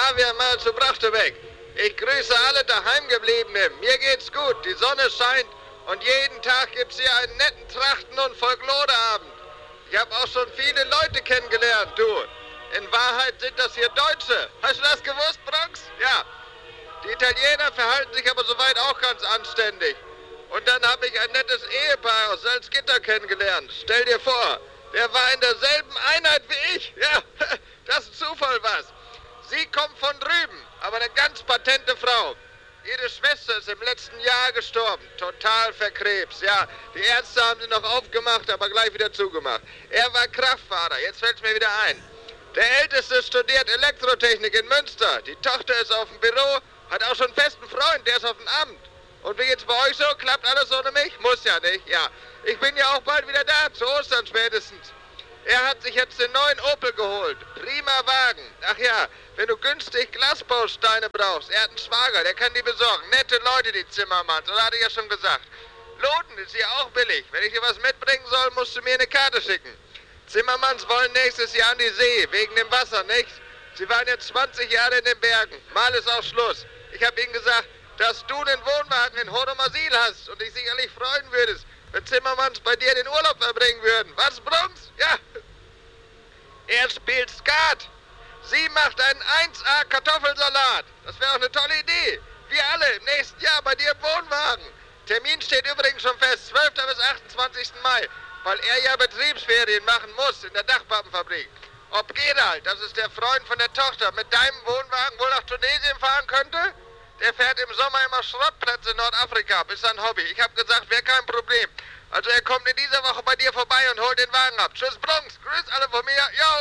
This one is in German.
Javier mal zu Brachteweg. Ich grüße alle Daheimgebliebenen. Mir geht's gut, die Sonne scheint und jeden Tag gibt's hier einen netten Trachten- und Folkloreabend. Ich habe auch schon viele Leute kennengelernt, du. In Wahrheit sind das hier Deutsche. Hast du das gewusst, Bronx? Ja. Die Italiener verhalten sich aber soweit auch ganz anständig. Und dann habe ich ein nettes Ehepaar aus Salzgitter kennengelernt. Stell dir vor, der war in derselben Einheit wie ich. Ja, das ist Zufall was. Sie kommt von drüben, aber eine ganz patente Frau. Ihre Schwester ist im letzten Jahr gestorben, total verkrebst. Ja, die Ärzte haben sie noch aufgemacht, aber gleich wieder zugemacht. Er war Kraftfahrer, jetzt fällt's mir wieder ein. Der Älteste studiert Elektrotechnik in Münster. Die Tochter ist auf dem Büro, hat auch schon einen festen Freund, der ist auf dem Amt. Und wie geht's bei euch so? Klappt alles ohne mich? Muss ja nicht, ja. Ich bin ja auch bald wieder da, zu Ostern spätestens. Er hat sich jetzt den neuen Opel geholt. Prima Wagen. Ach ja, wenn du günstig Glasbausteine brauchst, er hat einen Schwager, der kann die besorgen. Nette Leute, die Zimmermanns, oder hatte ich ja schon gesagt. Loden ist hier auch billig. Wenn ich dir was mitbringen soll, musst du mir eine Karte schicken. Zimmermanns wollen nächstes Jahr an die See, wegen dem Wasser, nicht? Sie waren jetzt 20 Jahre in den Bergen. Mal ist auch Schluss. Ich habe ihnen gesagt, dass du den Wohnwagen in Hodomasil hast und dich sicherlich freuen würdest, wenn Zimmermanns bei dir den Urlaub verbringen würden. Was, Brunks? Ja. Er spielt Skat. Sie macht einen 1A Kartoffelsalat. Das wäre auch eine tolle Idee. Wir alle im nächsten Jahr bei dir im Wohnwagen. Termin steht übrigens schon fest, 12. bis 28. Mai, weil er ja Betriebsferien machen muss in der Dachpappenfabrik. Ob Gerald, das ist der Freund von der Tochter, mit deinem Wohnwagen wohl nach Tunesien fahren könnte? Der fährt im Sommer immer Schrottplätze in Nordafrika, ist sein Hobby. Ich habe gesagt, wäre kein Problem. Also er kommt in dieser Woche bei dir vorbei und holt den Wagen ab. Tschüss, Bronx, grüß alle von mir. Jo.